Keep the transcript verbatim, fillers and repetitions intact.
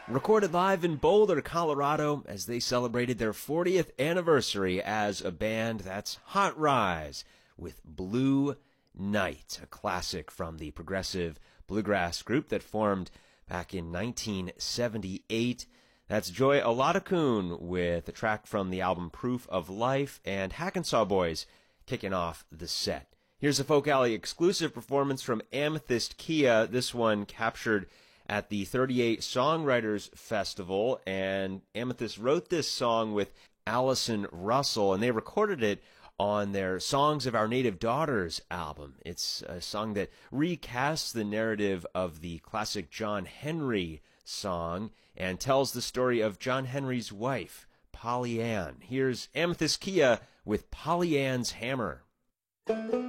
Recorded live in Boulder, Colorado, as they celebrated their fortieth anniversary as a band. That's Hot Rise with Blue Night, a classic from the progressive bluegrass group that formed back in nineteen seventy-eight. That's Joy Oladokun with a track from the album Proof of Life, and Hackensaw Boys kicking off the set. Here's a Folk Alley exclusive performance from Amethyst Kia, this one captured at the thirty-eight Songwriters Festival, and Amethyst wrote this song with Allison Russell, and they recorded it on their Songs of Our Native Daughters album. It's a song that recasts the narrative of the classic John Henry song and tells the story of John Henry's wife, Polly Ann. Here's Amethyst Kia with Polly Ann's Hammer.